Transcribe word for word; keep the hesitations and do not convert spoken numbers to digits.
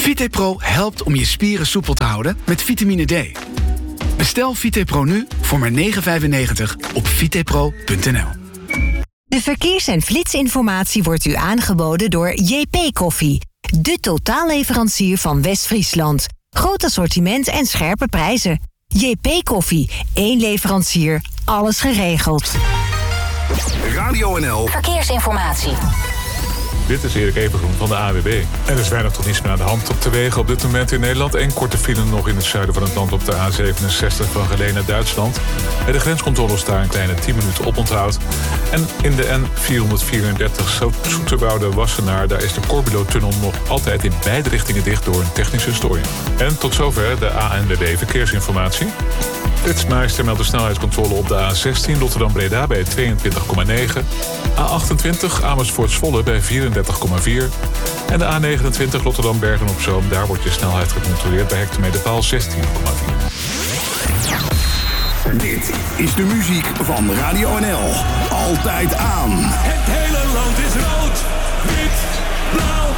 VitePro helpt om je spieren soepel te houden met vitamine D. Bestel VitePro nu voor maar negen vijfennegentig op vitepro punt n l. De verkeers- en flitsinformatie wordt u aangeboden door J P Koffie. De totaalleverancier van West-Friesland. Groot assortiment en scherpe prijzen. J P Koffie. Eén leverancier. Alles geregeld. Radio N L. Verkeersinformatie. Dit is Erik Evengroen van de A W B. Er is weinig tot niets meer aan de hand op de wegen op dit moment in Nederland. Eén korte file nog in het zuiden van het land op de A zevenenzestig van Geleen naar Duitsland. Bij de grenscontroles daar een kleine tien minuten oponthoud. En in de N vierhonderdvierendertig Zoeterwoude-Wassenaar... daar is de Corbulo-tunnel nog altijd in beide richtingen dicht door een technische storing. En tot zover de A N W B Verkeersinformatie. Flitsmeister meldt de snelheidscontrole op de A zestien Rotterdam-Breda bij tweeëntwintig komma negen. A achtentwintig Amersfoort-Zwolle bij vierendertig komma vier. En de A negenentwintig Rotterdam-Bergen-op-Zoom. Daar wordt je snelheid gecontroleerd bij hectometerpaal zestien komma vier. Dit is de muziek van Radio N L. Altijd aan. Het hele land is rood, wit, blauw.